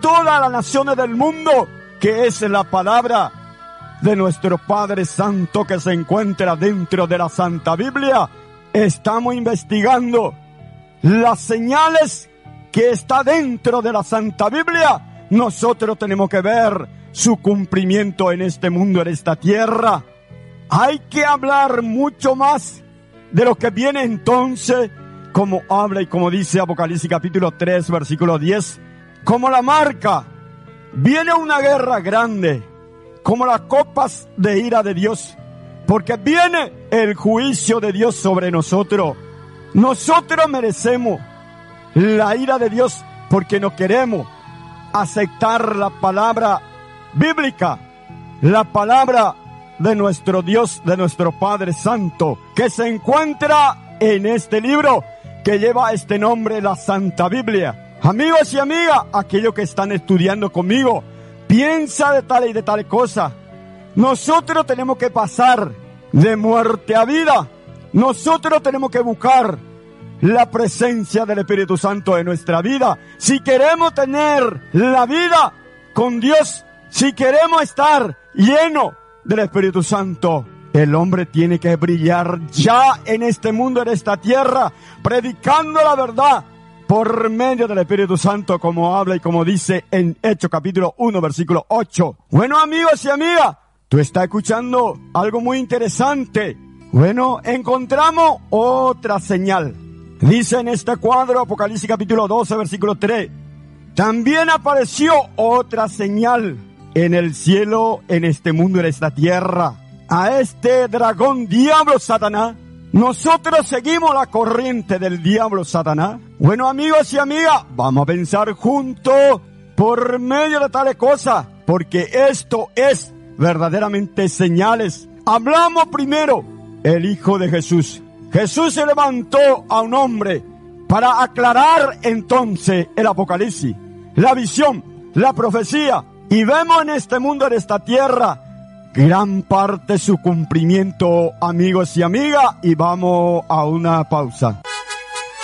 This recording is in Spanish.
todas las naciones del mundo, que es la palabra de nuestro Padre Santo que se encuentra dentro de la Santa Biblia. Estamos investigando las señales que está dentro de la Santa Biblia. Nosotros tenemos que ver su cumplimiento en este mundo, en esta tierra. Hay que hablar mucho más de lo que viene entonces, como habla y como dice Apocalipsis capítulo 3, versículo 10, como la marca. Viene una guerra grande, como las copas de ira de Dios, porque viene el juicio de Dios sobre nosotros. Nosotros merecemos la ira de Dios porque no queremos aceptar la palabra bíblica, la palabra de nuestro Dios, de nuestro Padre Santo, que se encuentra en este libro que lleva este nombre, la Santa Biblia. Amigos y amigas, aquellos que están estudiando conmigo, piensa de tal y de tal cosa. Nosotros tenemos que pasar de muerte a vida. Nosotros tenemos que buscar la presencia del Espíritu Santo en nuestra vida. Si queremos tener la vida con Dios, si queremos estar lleno del Espíritu Santo, el hombre tiene que brillar ya en este mundo, en esta tierra, predicando la verdad por medio del Espíritu Santo, como habla y como dice en Hechos capítulo 1, versículo 8. Bueno, amigos y amigas, tú estás escuchando algo muy interesante. Bueno, encontramos otra señal. Dice en este cuadro, Apocalipsis capítulo 12, versículo 3. También apareció otra señal en el cielo, en este mundo, en esta tierra. A este dragón diablo Satanás. Nosotros seguimos la corriente del diablo Satanás. Bueno, amigos y amigas, vamos a pensar juntos por medio de tales cosas, porque esto es verdaderamente señales. Hablamos primero el Hijo de Jesús. Jesús se levantó a un hombre para aclarar entonces el Apocalipsis, la visión, la profecía. Y vemos en este mundo, en esta tierra, gran parte de su cumplimiento, amigos y amigas. Y vamos a una pausa.